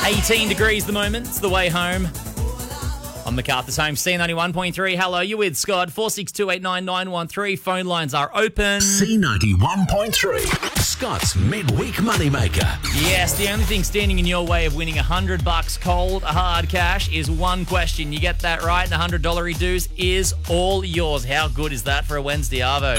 18 degrees the moment. It's the way home. I'm MacArthur's Home, C91.3. Hello, you're with Scott. 46289913. Phone lines are open. C91.3. Scott's Midweek Moneymaker. Yes, the only thing standing in your way of winning $100 cold hard cash is one question. You get that right, and $100 dues is all yours. How good is that for a Wednesday, Arvo?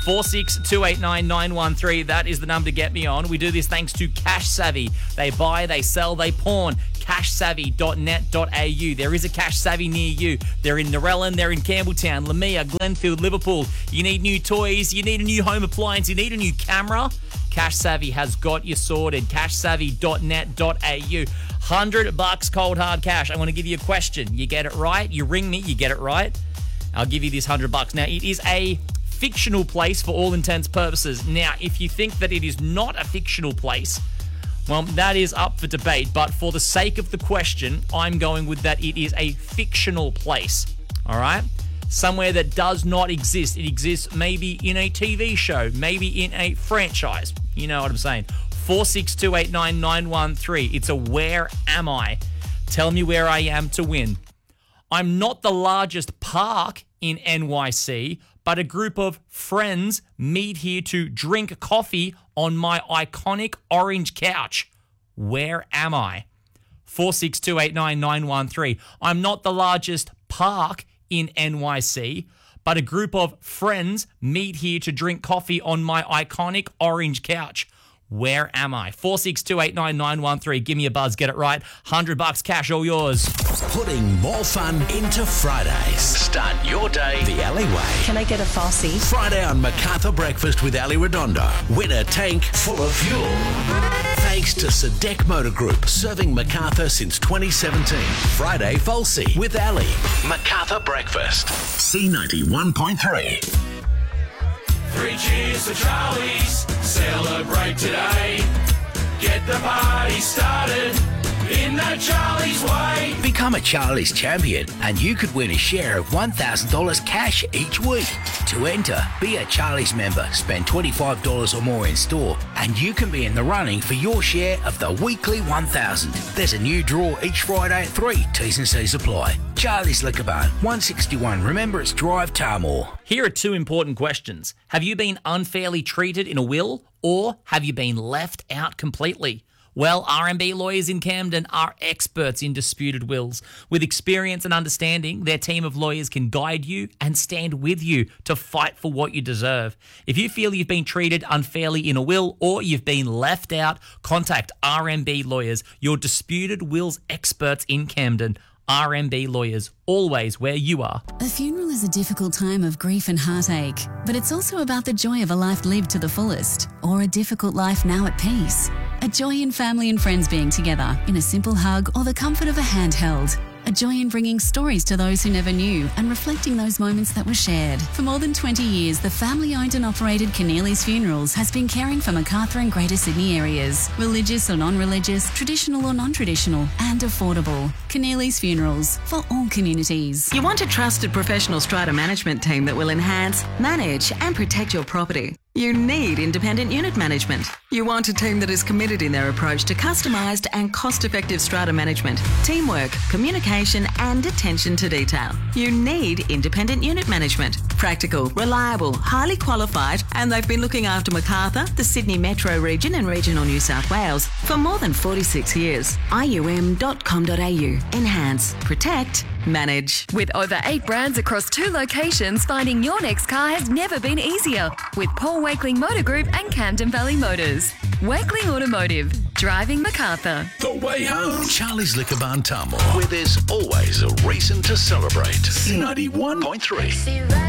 46289913. That is the number to get me on. We do this thanks to Cash Savvy. They buy, they sell, they pawn. cashsavvy.net.au. There is a Cash Savvy near you. They're in Narellan, they're in Campbelltown, Lamia, Glenfield, Liverpool. You need new toys, you need a new home appliance, you need a new camera. Cash Savvy has got you sorted. cashsavvy.net.au. $100 cold hard cash. I want to give you a question. You get it right, you ring me, you get it right, I'll give you this $100. Now, it is a fictional place for all intents purposes. Now, if you think that it is not a fictional place, well, that is up for debate, but for the sake of the question, I'm going with that it is a fictional place, all right? Somewhere that does not exist. It exists maybe in a TV show, maybe in a franchise. You know what I'm saying. 46289913. It's a where am I? Tell me where I am to win. I'm not the largest park in NYC, but a group of friends meet here to drink coffee on my iconic orange couch. Where am I? 46289913. I'm not the largest park in NYC, but a group of friends meet here to drink coffee on my iconic orange couch. Where am I? 46289913. Give me a buzz. Get it right. $100 cash, all yours. Putting more fun into Fridays. Start your day the alleyway. Can I get a Farsi? Friday on MacArthur Breakfast with Ali Redondo. Win a tank full of fuel. Thanks to Sadek Motor Group, serving MacArthur since 2017. Friday Falsey with Ali. MacArthur Breakfast. C91.3. 3 cheers for Charlie's, celebrate today. Get the party started in that Charlie's way. Become a Charlie's champion and you could win a share of $1,000 cash each week. To enter, be a Charlie's member, spend $25 or more in store, and you can be in the running for your share of the weekly $1,000. There's a new draw each Friday at 3. T's and C's apply. Charlie's Liquor Barn, 161 Remembrance Drive, Tarmore. Here are 2 important questions. Have you been unfairly treated in a will, or have you been left out completely? Well, RMB Lawyers in Camden are experts in disputed wills. With experience and understanding, their team of lawyers can guide you and stand with you to fight for what you deserve. If you feel you've been treated unfairly in a will or you've been left out, contact RMB Lawyers, your disputed wills experts in Camden. RMB Lawyers, always where you are. A funeral is a difficult time of grief and heartache, but it's also about the joy of a life lived to the fullest, or a difficult life now at peace. A joy in family and friends being together, in a simple hug or the comfort of a handheld. A joy in bringing stories to those who never knew and reflecting those moments that were shared. For more than 20 years, the family-owned and operated Keneally's Funerals has been caring for MacArthur and Greater Sydney areas. Religious or non-religious, traditional or non-traditional, and affordable. Keneally's Funerals, for all communities. You want a trusted professional strata management team that will enhance, manage and protect your property. You need independent unit management. You want a team that is committed in their approach to customised and cost-effective strata management, teamwork, communication and attention to detail. You need independent unit management. Practical, reliable, highly qualified, and they've been looking after MacArthur, the Sydney Metro region and regional New South Wales for more than 46 years. IUM.com.au. Enhance, protect, manage. With over 8 brands across 2 locations, finding your next car has never been easier. With Paul Wakeling Motor Group and Camden Valley Motors. Wakeling Automotive, driving MacArthur. The way home. Charlie's Liquor Barn, Tarmore, where there's always a reason to celebrate. C91.3.